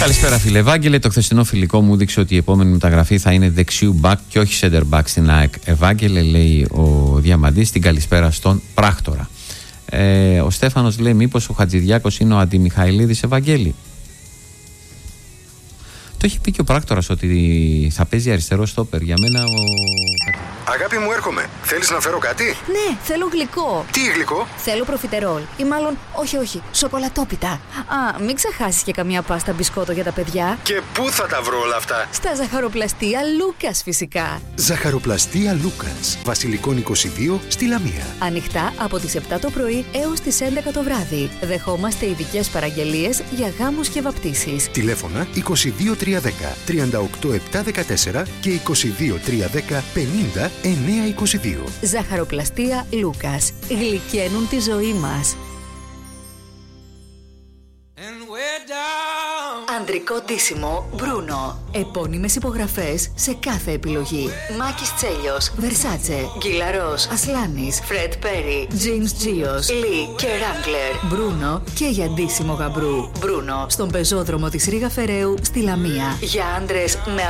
Καλησπέρα φίλε Ευάγγελε. Το χθεσινό φιλικό μου δείξε ότι η επόμενη μεταγραφή θα είναι δεξιού μπακ και όχι center back στην ΑΕΚ. Ευάγγελε, λέει ο Διαμαντής. Την καλησπέρα στον πράκτορα. Ο Στέφανος λέει μήπως ο Χατζηδιάκος είναι ο Αντιμιχαηλίδης, Ευαγγέλη. Το έχει πει και ο πράκτορας ότι θα παίζει αριστερό στόπερ. Για μένα Αγάπη μου, έρχομαι. Θέλεις να φέρω κάτι? Ναι, θέλω γλυκό. Τι γλυκό? Θέλω προφιτερόλ. Ή μάλλον, όχι, σοκολατόπιτα. Α, μην ξεχάσεις και καμία πάστα μπισκότο για τα παιδιά. Και πού θα τα βρω όλα αυτά? Στα ζαχαροπλαστεία Λούκας, φυσικά. Ζαχαροπλαστεία Λούκας, Βασιλικών 22, στη Λαμία. Ανοιχτά από τις 7 το πρωί έως τις 11 το βράδυ. Δεχόμαστε ειδικές παραγγελίες για γάμους και βαπτίσεις. Τηλέφωνα 22310 38714 και 22310 50 922. Ζαχαροπλαστεία Λούκας. Γλυκαίνουν τη ζωή μας. Ανδρικό ντύσιμο Μπρούνο. Επώνυμες υπογραφές σε κάθε επιλογή. Μάκης Τσέλιος, Βερσάτσε, Γκυλαρός, Ασλάνης, Φρεντ Πέρι, Τζέιμς Τζίος, Λί και Ράγκλερ. Μπρούνο και για ντύσιμο γαμπρού. Μπρούνο στον πεζόδρομο της Ρήγα Φεραίου στη Λαμία. Για άντρες με